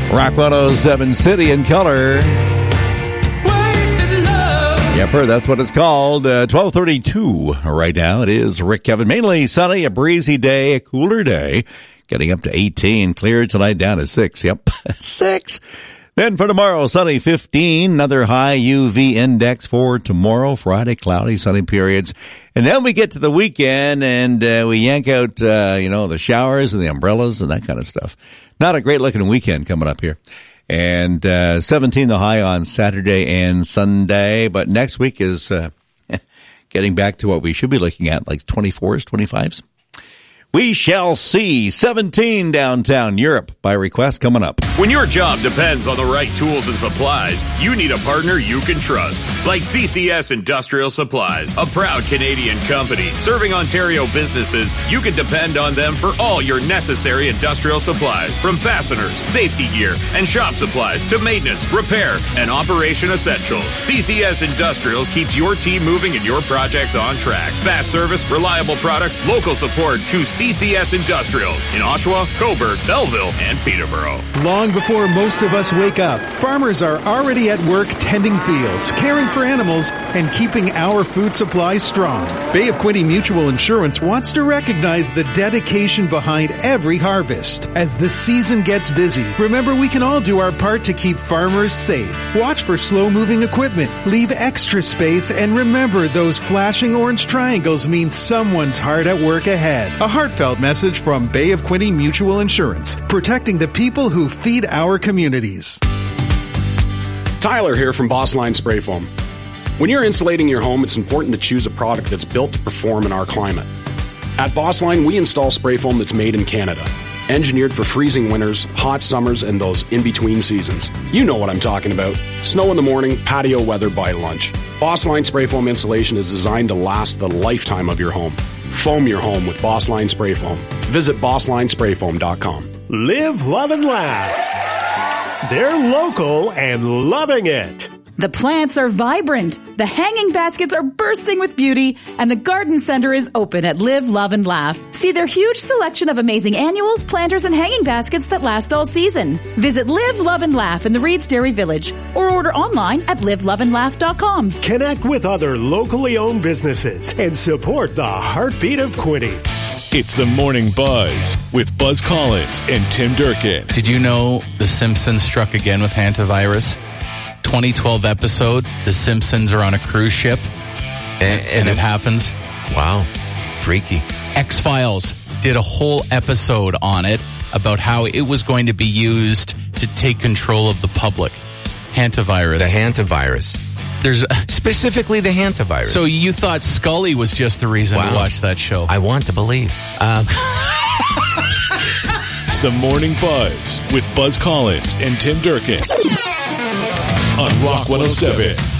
Rock 107 City in Color. Yep, that's what it's called. 12:32 right now. It is Rick Kevin. Mainly sunny, a breezy day, a cooler day. Getting up to 18. Clear tonight, down to 6. Yep, 6. Then for tomorrow, sunny 15. Another high UV index for tomorrow. Friday, cloudy, sunny periods. And then we get to the weekend and we yank out, the showers and the umbrellas and that kind of stuff. Not a great looking weekend coming up here. And 17 the high on Saturday and Sunday. But next week is getting back to what we should be looking at, like 24s, 25s. We shall see. 17 downtown Europe by request coming up. When your job depends on the right tools and supplies, you need a partner you can trust. Like CCS Industrial Supplies, a proud Canadian company serving Ontario businesses. You can depend on them for all your necessary industrial supplies, from fasteners, safety gear, and shop supplies to maintenance, repair, and operation essentials. CCS Industrials keeps your team moving and your projects on track. Fast service, reliable products, local support. Choose CCS Industrials in Oshawa, Cobourg, Belleville, and Peterborough. Long before most of us wake up, farmers are already at work tending fields, caring for animals, and keeping our food supply strong. Bay of Quinte Mutual Insurance wants to recognize the dedication behind every harvest. As the season gets busy, remember we can all do our part to keep farmers safe. Watch for slow-moving equipment, leave extra space, and remember those flashing orange triangles mean someone's hard at work ahead. A heartfelt message from Bay of Quinte Mutual Insurance, protecting the people who feed our communities. Tyler here from Boss Line Spray Foam. When you're insulating your home, it's important to choose a product that's built to perform in our climate. At Boss Line, we install spray foam that's made in Canada, engineered for freezing winters, hot summers, and those in-between seasons. You know what I'm talking about. Snow in the morning, patio weather by lunch. Boss Line Spray Foam insulation is designed to last the lifetime of your home. Foam your home with Boss Line Spray Foam. Visit bosslinesprayfoam.com. Live, love, and laugh. They're local and loving it. The plants are vibrant, the hanging baskets are bursting with beauty, and the garden center is open at Live, Love, and Laugh. See their huge selection of amazing annuals, planters, and hanging baskets that last all season. Visit Live, Love, and Laugh in the Reeds Dairy Village or order online at liveloveandlaugh.com. Connect with other locally owned businesses and support the heartbeat of Quinte. It's the Morning Buzz with Buzz Collins and Tim Durkin. Did you know The Simpsons struck again with hantavirus? 2012 episode, The Simpsons are on a cruise ship, and it happens. Wow. Freaky. X-Files did a whole episode on it about how it was going to be used to take control of the public. Hantavirus. The hantavirus. There's specifically the hantavirus. So you thought Scully was just the reason to watch that show? I want to believe. It's the Morning Buzz with Buzz Collins and Tim Durkin on Rock 107.